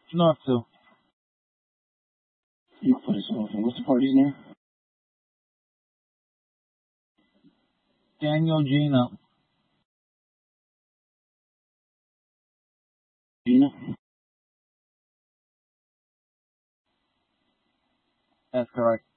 North 2. You put us off. And what's the party's name? Daniel Gina. Gina? That's correct.